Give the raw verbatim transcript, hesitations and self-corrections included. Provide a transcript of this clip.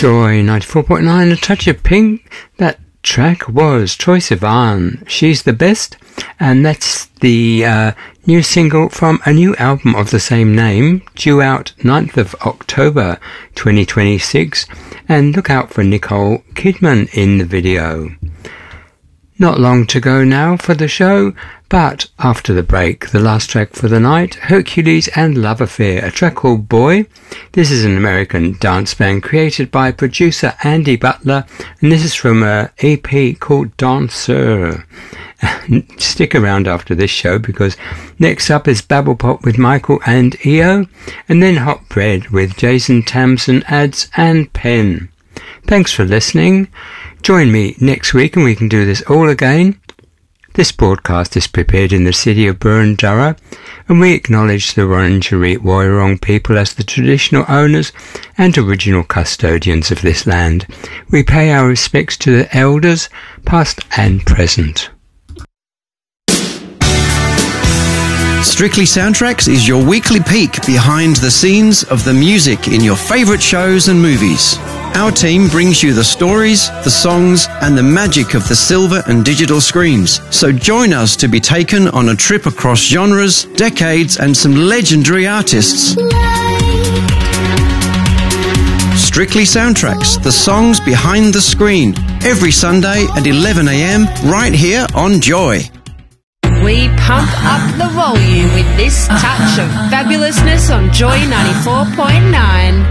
Joy ninety-four point nine, A Touch of Pink. That track was Troye Sivan, She's the Best, and that's the uh, new single from a new album of the same name, due out ninth of October twenty twenty-six, and look out for Nicole Kidman in the video. Not long to go now for the show, but after the break, the last track for the night, Hercules and Love Affair, a track called Boy. This is an American dance band created by producer Andy Butler, and this is from an E P called Dancer. Stick around after this show, because next up is Babble Pop with Michael and E O, and then Hot Bread with Jason Tamson, Ads and Penn. Thanks for listening. Join me next week and we can do this all again. This broadcast is prepared in the city of Boroondara, and we acknowledge the Wurundjeri Woiwurrung people as the traditional owners and original custodians of this land. We pay our respects to the elders, past and present. Strictly Soundtracks is your weekly peek behind the scenes of the music in your favourite shows and movies. Our team brings you the stories, the songs, and the magic of the silver and digital screens. So join us to be taken on a trip across genres, decades, and some legendary artists. Strictly Soundtracks, the songs behind the screen. Every Sunday at eleven a m, right here on Joy. We pump up the volume with this touch of fabulousness on Joy ninety-four point nine.